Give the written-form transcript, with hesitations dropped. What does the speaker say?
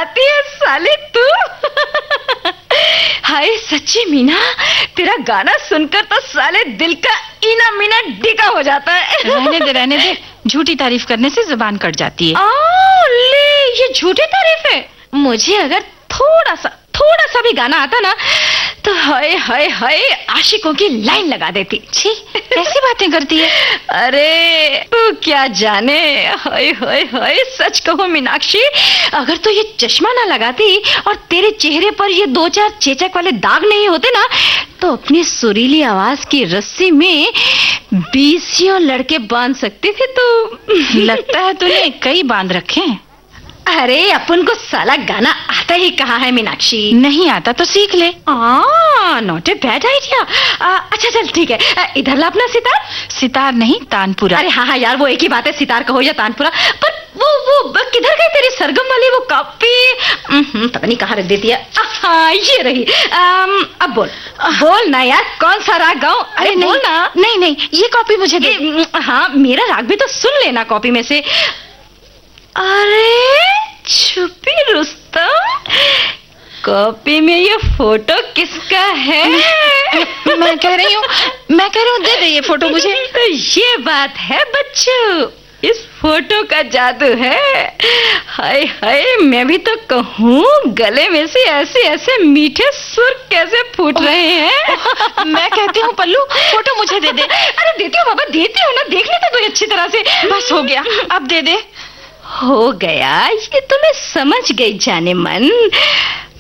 गाती है साले तू। हाय सच्ची मीना, तेरा गाना सुनकर तो साले दिल का इना मीना डिका हो जाता है। रहने दे, झूठी तारीफ करने से जुबान कट जाती है। ले, ये झूठी तारीफ है? मुझे अगर थोड़ा सा भी गाना आता ना तो हाय हाय हाय आशिकों की लाइन लगा देती। छी, कैसी बातें करती है? अरे तू क्या जाने, हाय हाय हाय सच कहो मीनाक्षी, अगर तो ये चश्मा ना लगाती और तेरे चेहरे पर ये 2-4 चेचक वाले दाग नहीं होते ना, तो अपनी सुरीली आवाज की रस्सी में 20 लड़के बांध सकती थी तू। लगता है तूने कई बांध रखे हैं। अरे अपन को साला गाना आता ही कहाँ है मीनाक्षी? नहीं आता तो सीख ले। Not a bad idea. अच्छा चल ठीक है, इधर ला अपना सितार। सितार नहीं, तानपुरा। अरे हाँ यार, वो एक ही बात है, सितार कहो या तानपुरा। पर वो किधर गई तेरी सरगम वाली वो कॉपी? पता नहीं कहाँ रख देती है। हाँ ये रही। अब बोल ना यार, कौन सा राग गाऊं? अरे बोल ना। नहीं, ये कॉपी मुझे दे। हाँ मेरा राग भी तो सुन लेना कॉपी में से। अरे छुपी रुस्तम, कॉपी में ये फोटो किसका है? मैं कह रही हूँ दे दे ये फोटो मुझे। तो ये बात है बच्चों, इस फोटो का जादू है। हाय हाय, मैं भी तो कहूँ गले में से ऐसे मीठे सुर कैसे फूट रहे हैं। मैं कहती हूँ पल्लू, फोटो मुझे दे दे। अरे देती हूँ बाबा, देती हूँ ना, देख लेते तो अच्छी तरह से। बस हो गया, अब दे दे। हो गया, ये तो मैं समझ गई जाने मन।